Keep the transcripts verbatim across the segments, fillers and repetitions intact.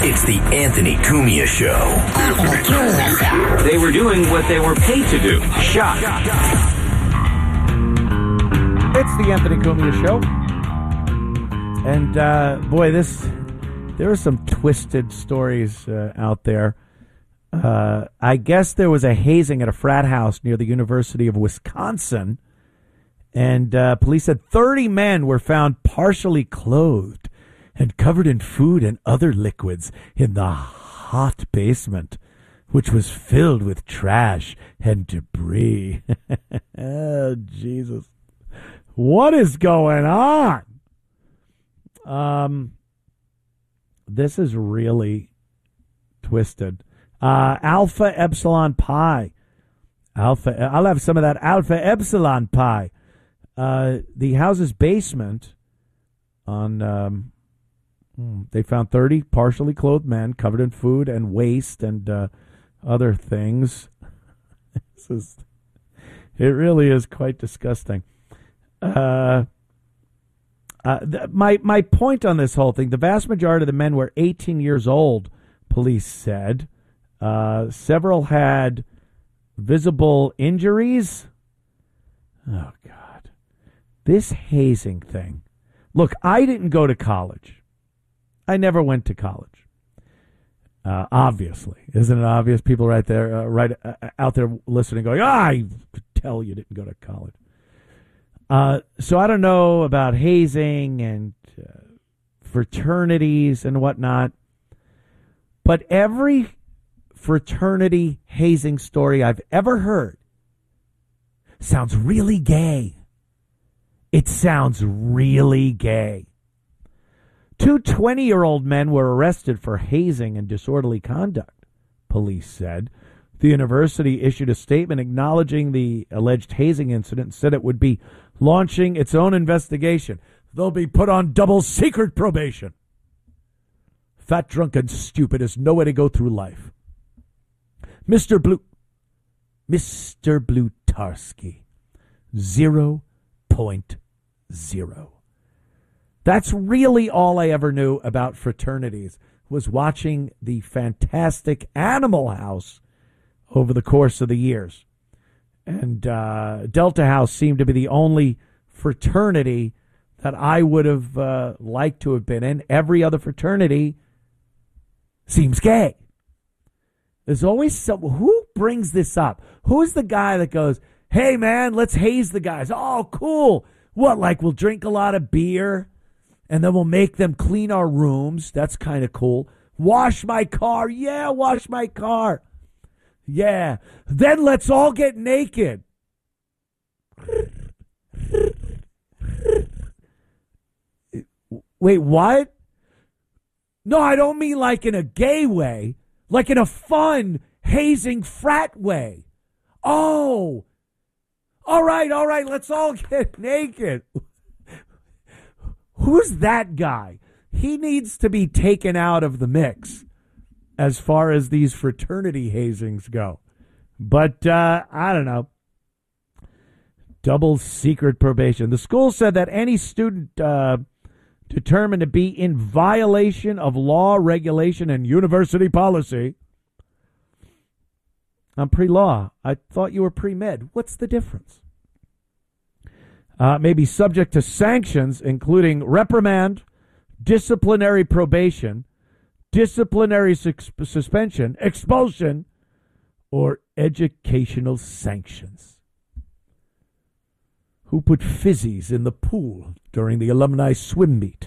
It's the Anthony Cumia Show. Anthony Cumia Show. They were doing what they were paid to do. Shot. It's the Anthony Cumia Show. And, uh, boy, this, there are some twisted stories uh, out there. Uh, I guess there was a hazing at a frat house near the University of Wisconsin. And uh, police said thirty men were found partially clothed and covered in food and other liquids in the hot basement, which was filled with trash and debris. Oh, Jesus. What is going on? Um, this is really twisted. Uh, Alpha Epsilon Pi. Alpha. I'll have some of that Alpha Epsilon Pi. Uh, the house's basement on, um, they found thirty partially clothed men covered in food and waste and uh, other things. This is, it really is quite disgusting. Uh, uh, th- my my point on this whole thing, the vast majority of the men were eighteen years old, police said. Uh, several had visible injuries. Oh, God. This hazing thing. Look, I didn't go to college. I never went to college. Uh, obviously. Isn't it obvious? People right there, uh, right uh, out there listening going, ah, I could tell you didn't go to college. Uh, so I don't know about hazing and uh, fraternities and whatnot. But every fraternity hazing story I've ever heard sounds really gay. It sounds really gay. Two twenty-year-old men were arrested for hazing and disorderly conduct, police said. The university issued a statement acknowledging the alleged hazing incident and said it would be launching its own investigation. They'll be put on double secret probation. Fat, drunk, and stupid has no way to go through life. Mister Blue, Mister Blutarski, zero point zero. That's really all I ever knew about fraternities, was watching the fantastic Animal House over the course of the years. And uh, Delta House seemed to be the only fraternity that I would have uh, liked to have been in. Every other fraternity seems gay. There's always some, who brings this up? Who's the guy that goes, hey, man, let's haze the guys. Oh, cool. What, like we'll drink a lot of beer and then we'll make them clean our rooms. That's kind of cool. Wash my car. Yeah, wash my car. Yeah. Then let's all get naked. Wait, what? No, I don't mean like in a gay way. Like in a fun, hazing frat way. Oh, all right, all right, let's all get naked. Who's that guy? He needs to be taken out of the mix as far as these fraternity hazings go. But uh, I don't know. Double secret probation. The school said that any student uh, determined to be in violation of law, regulation, and university policy. I'm pre-law. I thought you were pre-med. What's the difference? Uh, may be subject to sanctions, including reprimand, disciplinary probation, disciplinary su- suspension, expulsion, or educational sanctions. Who put fizzies in the pool during the alumni swim meet?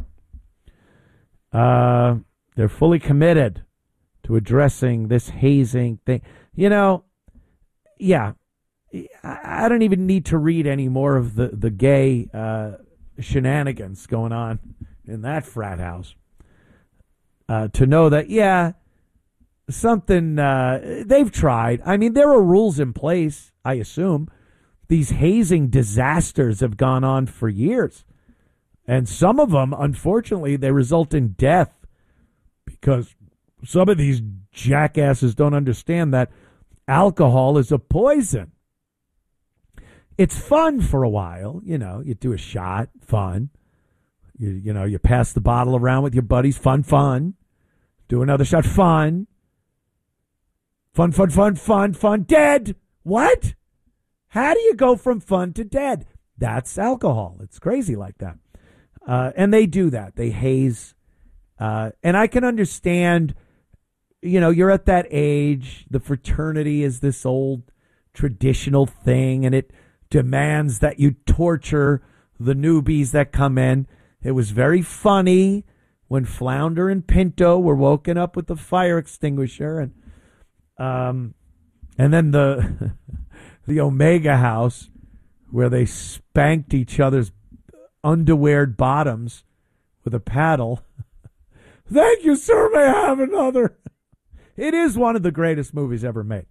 Uh, they're fully committed to addressing this hazing thing. You know, yeah, I don't even need to read any more of the, the gay uh, shenanigans going on in that frat house uh, to know that, yeah, something, uh, they've tried. I mean, there are rules in place, I assume. These hazing disasters have gone on for years. And some of them, unfortunately, they result in death because some of these jackasses don't understand that alcohol is a poison. It's fun for a while, you know, you do a shot, fun. You, you know, you pass the bottle around with your buddies, fun, fun. Do another shot. Fun. Fun, fun, fun, fun, fun. Dead. What? How do you go from fun to dead? That's alcohol. It's crazy like that. Uh, and they do that. They haze. Uh, and I can understand, you know, you're at that age. The fraternity is this old traditional thing, and it demands that you torture the newbies that come in. It was very funny when Flounder and Pinto were woken up with the fire extinguisher, and um, and then the the Omega House, where they spanked each other's underweared bottoms with a paddle. Thank you, sir. May I have another? It is one of the greatest movies ever made.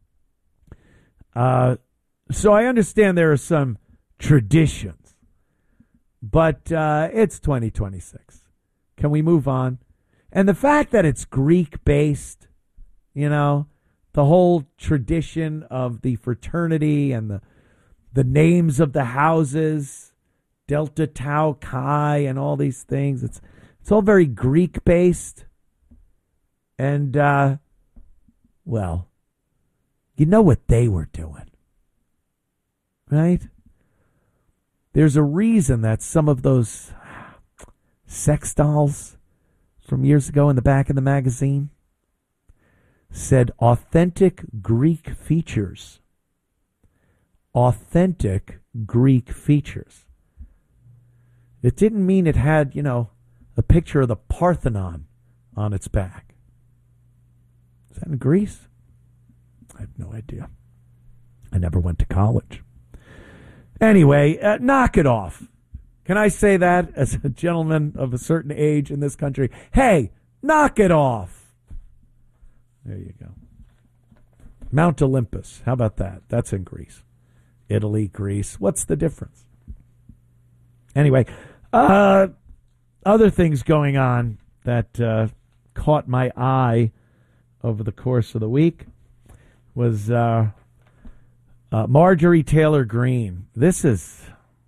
Uh, so I understand there are some traditions, but uh, it's twenty twenty-six. Can we move on? And the fact that it's Greek-based, you know, the whole tradition of the fraternity and the the names of the houses, Delta Tau Chi and all these things, it's it's all very Greek-based. And, uh, well, you know what they were doing, right? There's a reason that some of those sex dolls from years ago in the back of the magazine said authentic Greek features. Authentic Greek features. It didn't mean it had, you know, a picture of the Parthenon on its back. Is that in Greece? I have no idea. I never went to college. Anyway, uh, knock it off. Can I say that as a gentleman of a certain age in this country? Hey, knock it off. There you go. Mount Olympus. How about that? That's in Greece. Italy, Greece. What's the difference? Anyway, uh, other things going on that uh, caught my eye over the course of the week was uh, uh, Marjorie Taylor Greene. This is...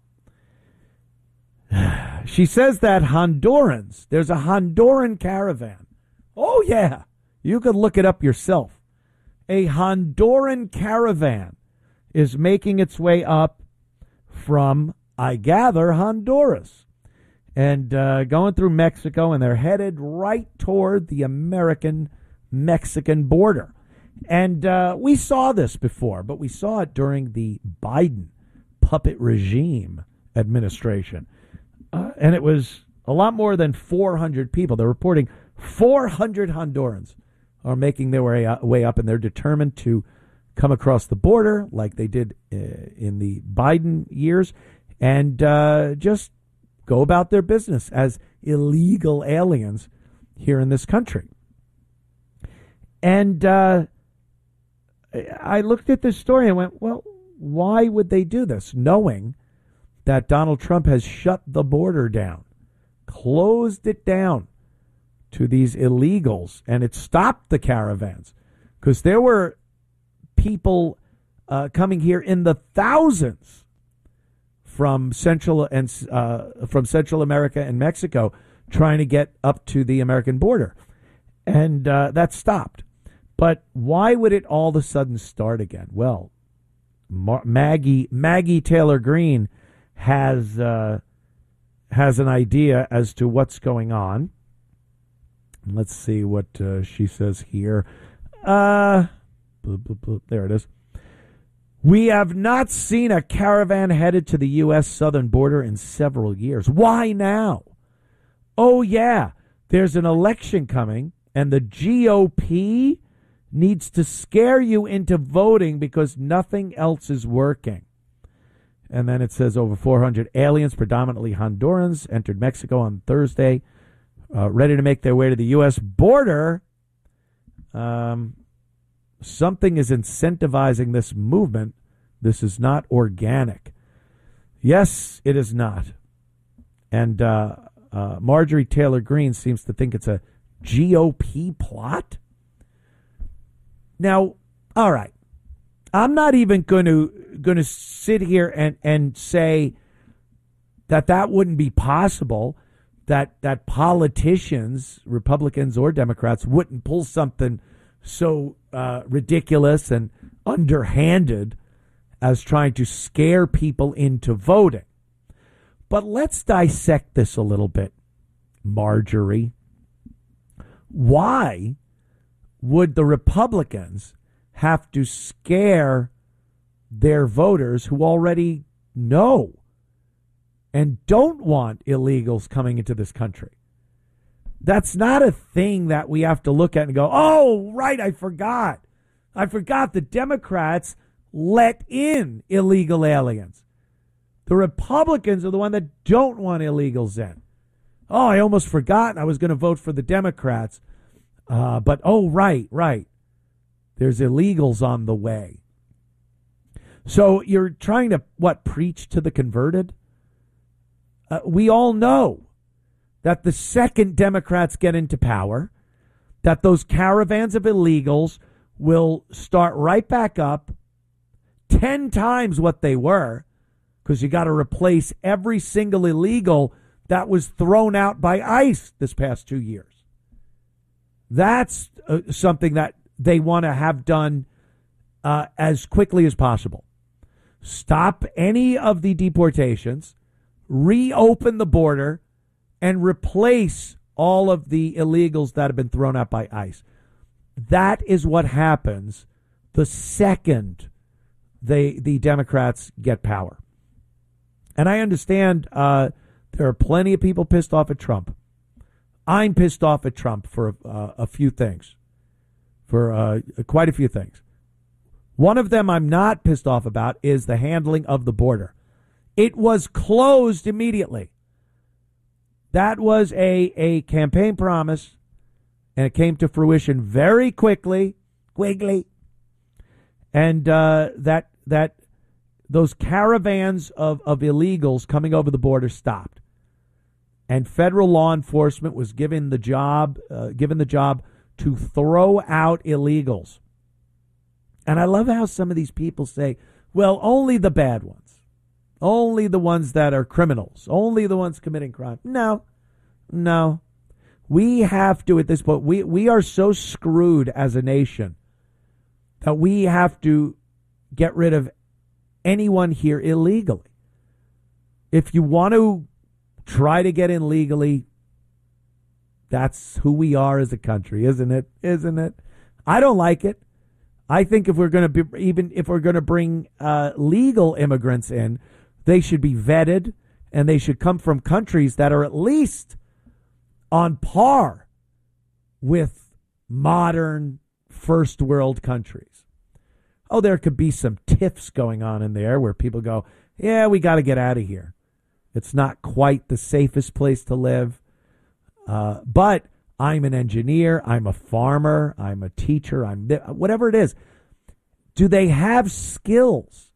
She says that Hondurans, there's a Honduran caravan. Oh, yeah. You could look it up yourself. A Honduran caravan is making its way up from, I gather, Honduras. And uh, going through Mexico, and they're headed right toward the American-Mexican border. And uh, we saw this before, but we saw it during the Biden puppet regime administration. Uh, and it was a lot more than four hundred people. They're reporting four hundred Hondurans are making their way, uh, way up, and they're determined to come across the border like they did uh, in the Biden years and uh, just go about their business as illegal aliens here in this country. And uh, I looked at this story and went, well, why would they do this, knowing that Donald Trump has shut the border down, closed it down to these illegals, and it stopped the caravans? Because there were people uh, coming here in the thousands from Central and uh, from Central America and Mexico, trying to get up to the American border, and uh, that stopped. But why would it all of a sudden start again? Well, Mar- Maggie Maggie Taylor Greene has uh, has an idea as to what's going on. Let's see what uh, she says here. Uh, blah, blah, blah. There it is. We have not seen a caravan headed to the U S southern border in several years. Why now? Oh, yeah, there's an election coming, and the G O P needs to scare you into voting because nothing else is working. And then it says over four hundred aliens, predominantly Hondurans, entered Mexico on Thursday, uh, ready to make their way to the U S border. Um, something is incentivizing this movement. This is not organic. Yes, it is not. And uh, uh, Marjorie Taylor Greene seems to think it's a G O P plot. Now, all right, I'm not even going to going to sit here and, and say that that wouldn't be possible, that that politicians, Republicans or Democrats, wouldn't pull something so uh, ridiculous and underhanded as trying to scare people into voting. But let's dissect this a little bit, Marjorie. Why would the Republicans have to scare their voters who already know and don't want illegals coming into this country? That's not a thing that we have to look at and go, oh, right, I forgot. I forgot the Democrats let in illegal aliens. The Republicans are the one that don't want illegals in. Oh, I almost forgot I was going to vote for the Democrats. Uh, but, oh, right, right. There's illegals on the way. So you're trying to, what, preach to the converted? Uh, we all know that the second Democrats get into power, that those caravans of illegals will start right back up, ten times what they were, because you got to replace every single illegal that was thrown out by ICE this past two years. That's uh, something that they want to have done uh, as quickly as possible. Stop any of the deportations, reopen the border, and replace all of the illegals that have been thrown out by ICE. That is what happens the second they the Democrats get power. And I understand uh, there are plenty of people pissed off at Trump. I'm pissed off at Trump for uh, a few things, for uh, quite a few things. One of them I'm not pissed off about is the handling of the border. It was closed immediately. That was a, a campaign promise, and it came to fruition very quickly, quickly. And uh, that that those caravans of, of illegals coming over the border stopped, and federal law enforcement was given the job uh, given the job to throw out illegals. And I love how some of these people say, "Well, only the bad ones, only the ones that are criminals, only the ones committing crime." No, no, we have to at this point. We we are so screwed as a nation that we have to get rid of anyone here illegally. If you want to try to get in legally, that's who we are as a country, isn't it? Isn't it? I don't like it. I think if we're going to be, even if we're going to bring uh, legal immigrants in, they should be vetted and they should come from countries that are at least on par with modern first world countries. Oh, there could be some tiffs going on in there where people go, yeah, we got to get out of here. It's not quite the safest place to live. Uh, but I'm an engineer. I'm a farmer. I'm a teacher. I'm th- whatever it is. Do they have skills?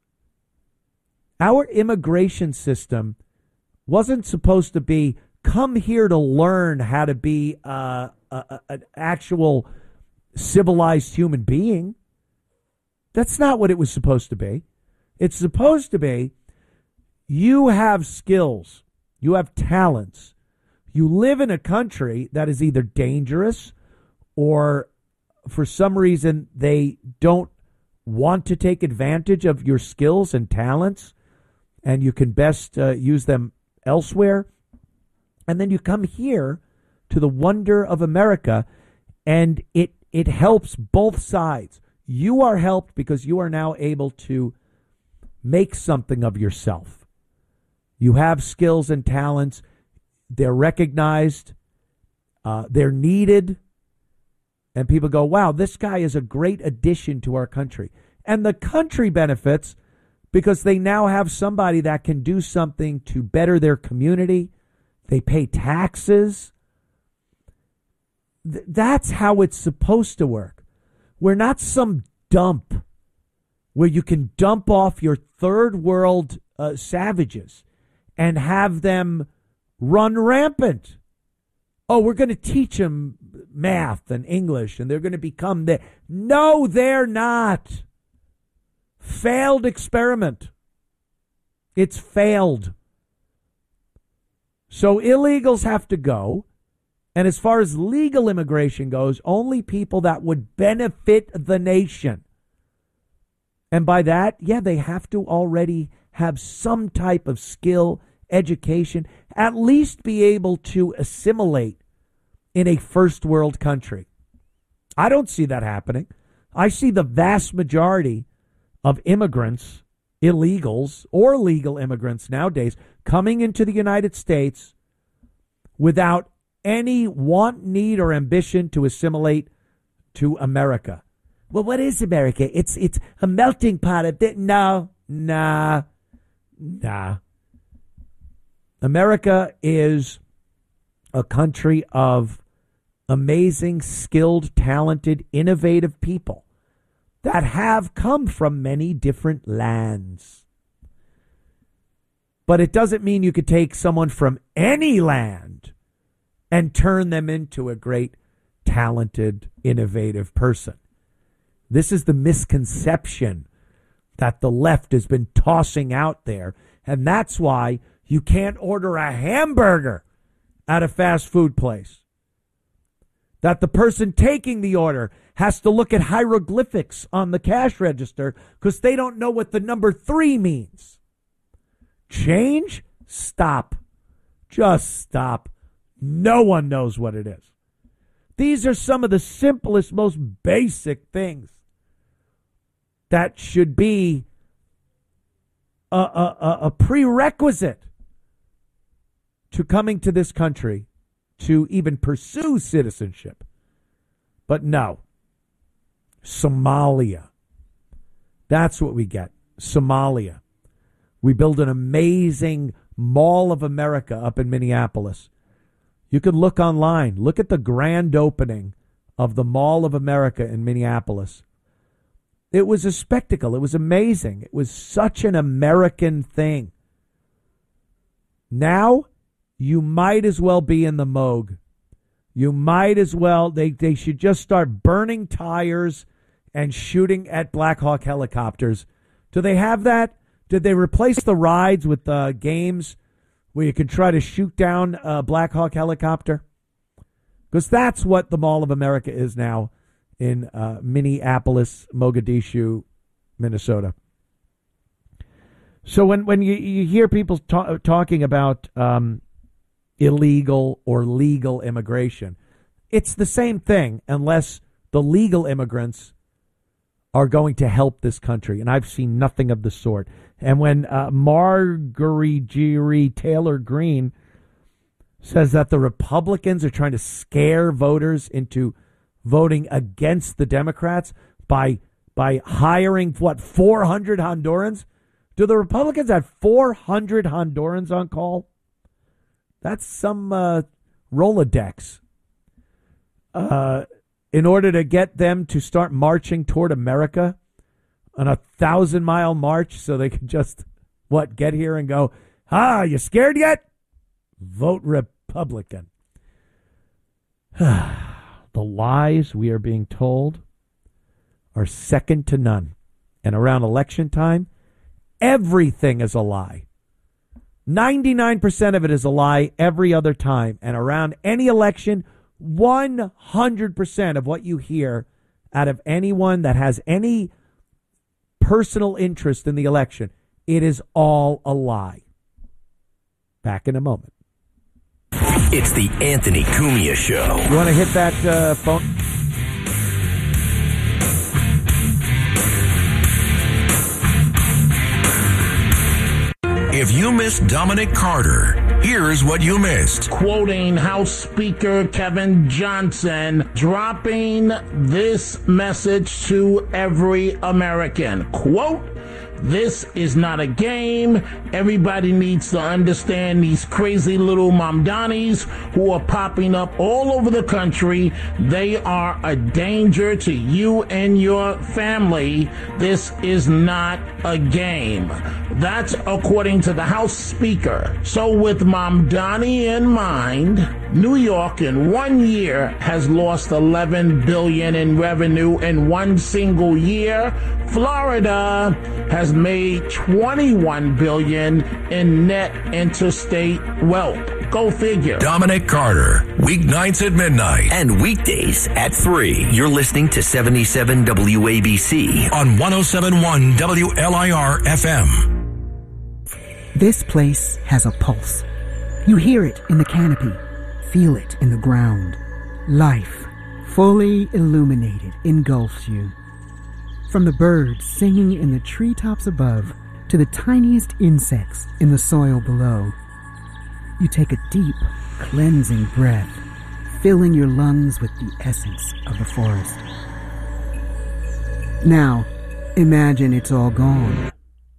Our immigration system wasn't supposed to be come here to learn how to be uh, a, a, an actual civilized human being. That's not what it was supposed to be. It's supposed to be you have skills, you have talents. You live in a country that is either dangerous or for some reason they don't want to take advantage of your skills and talents, and you can best uh, use them elsewhere. And then you come here to the wonder of America, and it it helps both sides. You are helped because you are now able to make something of yourself. You have skills and talents. They're recognized. Uh, they're needed. And people go, wow, this guy is a great addition to our country. And the country benefits because they now have somebody that can do something to better their community. They pay taxes. Th- that's how it's supposed to work. We're not some dump where you can dump off your third world uh, savages and have them run rampant. Oh, we're going to teach them math and English and they're going to become the. No, they're not. Failed experiment. It's failed. So illegals have to go. And as far as legal immigration goes, only people that would benefit the nation. And by that, yeah, they have to already have some type of skill, education, at least be able to assimilate in a first world country. I don't see that happening. I see the vast majority of immigrants, illegals or legal immigrants nowadays, coming into the United States without any want, need, or ambition to assimilate to America. Well, what is America? It's it's a melting pot of it. No, nah, nah. America is a country of amazing, skilled, talented, innovative people that have come from many different lands. But it doesn't mean you could take someone from any land and turn them into a great, talented, innovative person. This is the misconception that the left has been tossing out there. And that's why you can't order a hamburger at a fast food place. That the person taking the order has to look at hieroglyphics on the cash register because they don't know what the number three means. Change? Stop. Just stop. No one knows what it is. These are some of the simplest, most basic things that should be a, a, a prerequisite to coming to this country to even pursue citizenship. But no. Somalia. That's what we get. Somalia. We build an amazing Mall of America up in Minneapolis. You could look online. Look at the grand opening of the Mall of America in Minneapolis. It was a spectacle. It was amazing. It was such an American thing. Now, you might as well be in the Moog. You might as well, they, they should just start burning tires and shooting at Black Hawk helicopters. Do they have that? Did they replace the rides with uh, games where you can try to shoot down a Black Hawk helicopter? Because that's what the Mall of America is now in uh, Minneapolis, Mogadishu, Minnesota. So when, when you, you hear people ta- talking about um, illegal or legal immigration, it's the same thing unless the legal immigrants are going to help this country. And I've seen nothing of the sort. And when uh, Marjorie Taylor Greene says that the Republicans are trying to scare voters into voting against the Democrats by by hiring, what, four hundred Hondurans? Do the Republicans have four hundred Hondurans on call? That's some uh, Rolodex. Uh, in order to get them to start marching toward America on a thousand-mile march so they can just, what, get here and go, ah, you scared yet? Vote Republican. The lies we are being told are second to none. And around election time, everything is a lie. ninety-nine percent of it is a lie every other time. And around any election, one hundred percent of what you hear out of anyone that has any personal interest in the election, it is all a lie. Back in a moment. It's the Anthony Cumia Show. You want to hit that uh, phone? If you missed Dominic Carter, here's what you missed. Quoting House Speaker Kevin Johnson, dropping this message to every American. Quote, this is not a game. Everybody needs to understand these crazy little Mamdanis who are popping up all over the country. They are a danger to you and your family. This is not a game. That's according to the House Speaker. So with Mamdani in mind, New York in one year has lost eleven billion dollars in revenue in one single year. Florida has made twenty-one billion dollars in net interstate wealth. Go figure. Dominic Carter, weeknights at midnight And weekdays at three. You're listening to seventy-seven W A B C. on one oh seven point one W L I R F M. This place has a pulse. You hear it in the canopy, feel it in the ground. Life, fully illuminated, engulfs you. From the birds singing in the treetops above to the tiniest insects in the soil below, you take a deep, cleansing breath, filling your lungs with the essence of the forest. Now, imagine it's all gone.